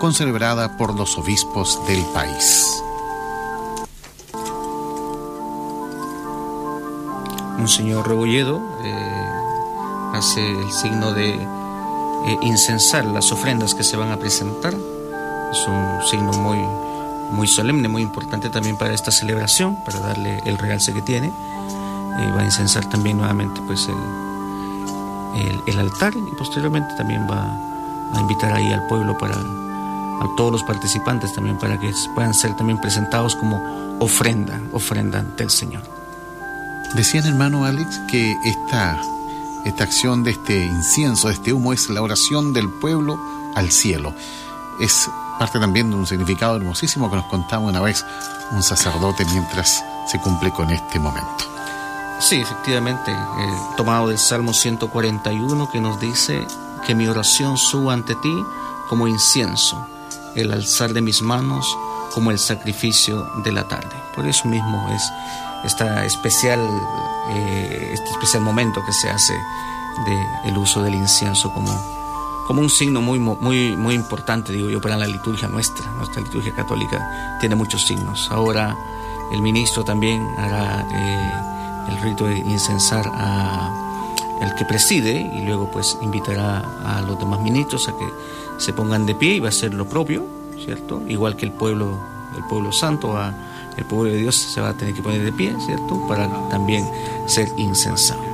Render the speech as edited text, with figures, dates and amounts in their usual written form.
concelebrada por los obispos del país. Monseñor Rebolledo hace el signo de incensar las ofrendas que se van a presentar. Es un signo muy solemne, muy importante también para esta celebración, para darle el realce que tiene. Va a incensar también nuevamente pues el altar, y posteriormente también va a invitar ahí al pueblo, a todos los participantes también, para que puedan ser también presentados como ofrenda ante el Señor. Decían, hermano Alex, que esta acción de este incienso, de este humo, es la oración del pueblo al cielo. Es parte también de un significado hermosísimo que nos contaba una vez un sacerdote mientras se cumple con este momento. Sí, efectivamente, tomado del Salmo 141, que nos dice que mi oración suba ante ti como incienso, el alzar de mis manos como el sacrificio de la tarde. Por eso mismo es este especial momento que se hace del uso del incienso como un signo muy importante, digo yo, para la liturgia nuestra liturgia católica tiene muchos signos. Ahora el ministro también hará el rito de incensar al que preside, y luego pues invitará a los demás ministros a que se pongan de pie, y va a hacer lo propio, ¿cierto? Igual que el pueblo santo, el pueblo de Dios se va a tener que poner de pie, ¿cierto? Para también ser incensado.